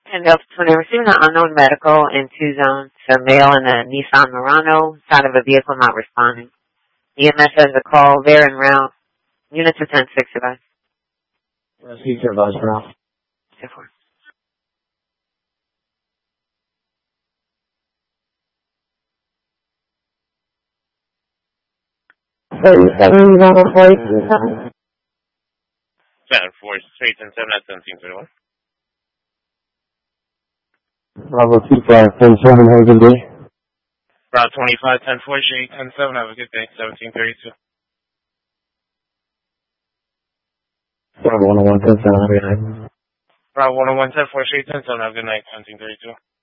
And when they're receiving an unknown medical in 2 zones, a male in a Nissan Murano, side of a vehicle not responding. EMS has a call, they're en route. Units of 10-6 advice. Received your advice for now. 10-4. Straight 10-7 at 1731. Bravo 2537, have a good day. Route 25, 10-4, Shade 10-7, have a good day, 1732. Bravo 101, 10-7, have a good night. Route 101, 10-4, Shade 10-7, have a good night, 1732.